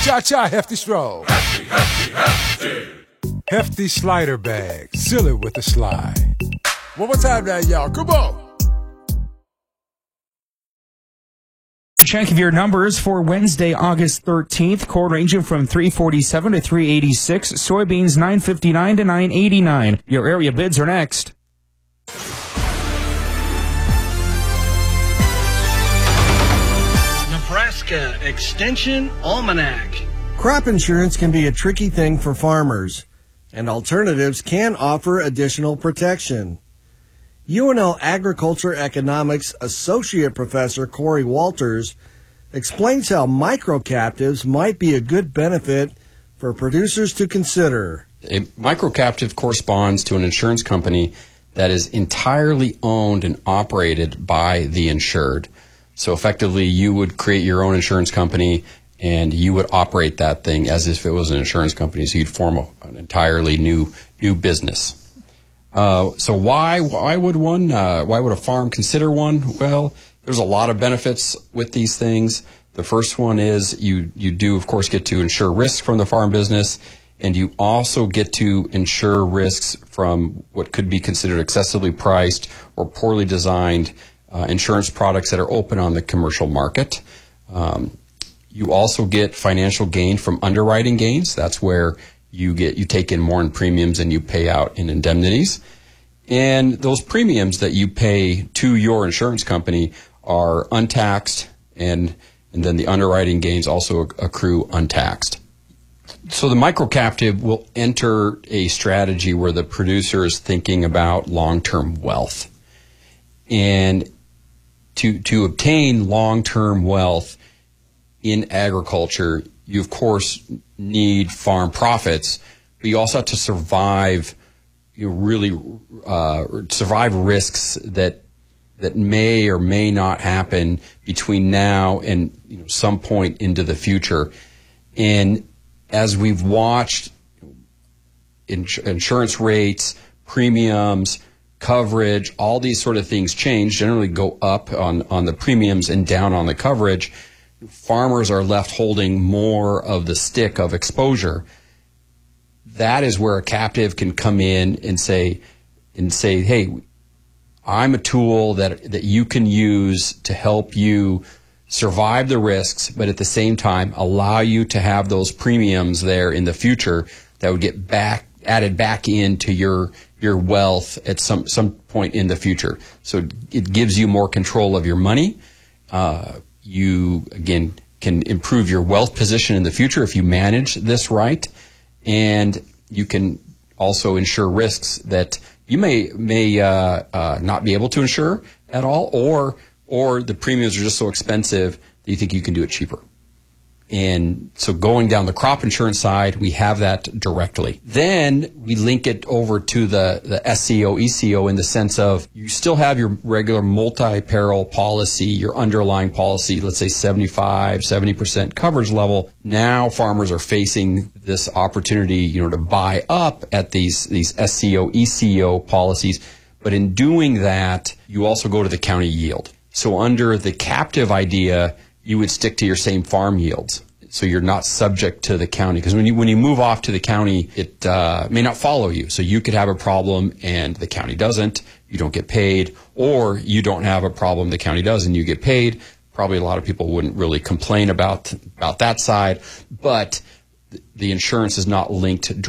Cha-cha, Hefty Stroll. Hefty, hefty, hefty. Hefty slider bag. Seal it with a slide. One more time now, y'all. Come on. Check of your numbers for Wednesday, August 13th. Corn ranging from 347 to 386. Soybeans 959 to 989. Your area bids are next. Nebraska Extension Almanac. Crop insurance can be a tricky thing for farmers, and alternatives can offer additional protection. UNL Agriculture Economics Associate Professor Corey Walters explains how micro-captives might be a good benefit for producers to consider. A micro-captive corresponds to an insurance company that is entirely owned and operated by the insured. So effectively, you would create your own insurance company and you would operate that thing as if it was an insurance company. So you'd form an entirely new business. So why would a farm consider one? Well, there's a lot of benefits with these things. The first one is you do, of course, get to insure risks from the farm business, and you also get to insure risks from what could be considered excessively priced or poorly designed insurance products that are open on the commercial market. You also get financial gain from underwriting gains. That's where you take in more in premiums and you pay out in indemnities. And those premiums that you pay to your insurance company are untaxed, and then the underwriting gains also accrue untaxed. So the micro-captive will enter a strategy where the producer is thinking about long-term wealth. And to obtain long-term wealth in agriculture, you of course need farm profits, but you also have to survive, survive risks that may or may not happen between now and some point into the future. And as we've watched insurance rates, premiums, coverage, all these sort of things change, generally go up on the premiums and down on the coverage, farmers are left holding more of the stick of exposure. That is where a captive can come in and say, hey, I'm a tool that you can use to help you survive the risks, but at the same time allow you to have those premiums there in the future that would get added back into your wealth at some point in the future. So it gives you more control of your money. You, again, can improve your wealth position in the future if you manage this right. And you can also insure risks that you may not be able to insure at all, or the premiums are just so expensive that you think you can do it cheaper. And so going down the crop insurance side, we have that directly. Then we link it over to the SCO, ECO in the sense of you still have your regular multi-peril policy, your underlying policy, let's say 70% coverage level. Now farmers are facing this opportunity, to buy up at these SCO, ECO policies. But in doing that, you also go to the county yield. So under the captive idea, you would stick to your same farm yields. So you're not subject to the county. Because when you move off to the county, it may not follow you. So you could have a problem and the county doesn't. You don't get paid. Or you don't have a problem, the county does, and you get paid. Probably a lot of people wouldn't really complain about that side. But the insurance is not linked